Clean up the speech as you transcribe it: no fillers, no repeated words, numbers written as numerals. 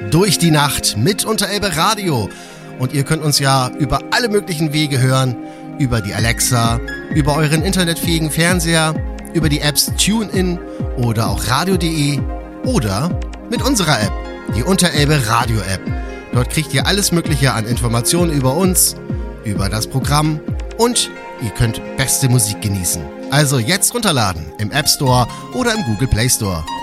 durch die Nacht mit Unterelbe Radio. Und ihr könnt uns ja über alle möglichen Wege hören. Über die Alexa, über euren internetfähigen Fernseher, über die Apps TuneIn oder auch radio.de oder mit unserer App, die Unterelbe Radio App. Dort kriegt ihr alles Mögliche an Informationen über uns, über das Programm und ihr könnt beste Musik genießen. Also jetzt runterladen im App Store oder im Google Play Store.